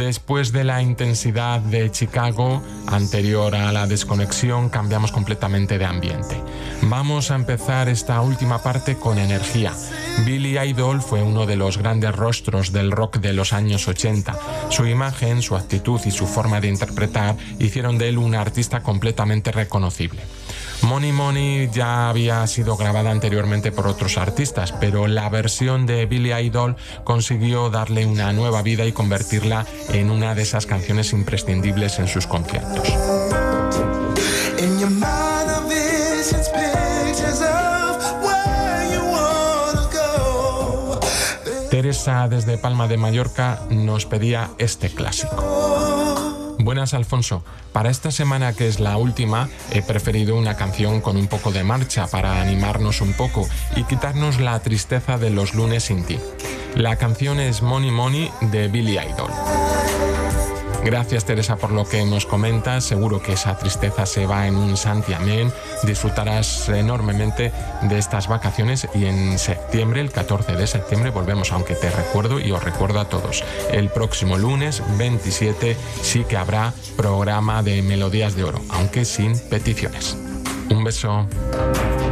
Después de la intensidad de Chicago, anterior a la desconexión, cambiamos completamente de ambiente. Vamos a empezar esta última parte con energía. Billy Idol fue uno de los grandes rostros del rock de los años 80. Su imagen, su actitud y su forma de interpretar hicieron de él un artista completamente reconocible. Money Money ya había sido grabada anteriormente por otros artistas, pero la versión de Billy Idol consiguió darle una nueva vida y convertirla en una de esas canciones imprescindibles en sus conciertos. Teresa desde Palma de Mallorca nos pedía este clásico. Buenas, Alfonso. Para esta semana, que es la última, he preferido una canción con un poco de marcha para animarnos un poco y quitarnos la tristeza de los lunes sin ti. La canción es Money Money de Billy Idol. Gracias, Teresa, por lo que nos comentas. Seguro que esa tristeza se va en un santiamén. Disfrutarás enormemente de estas vacaciones y en septiembre, el 14 de septiembre, volvemos, aunque te recuerdo y os recuerdo a todos. El próximo lunes 27 sí que habrá programa de Melodías de Oro, aunque sin peticiones. Un beso.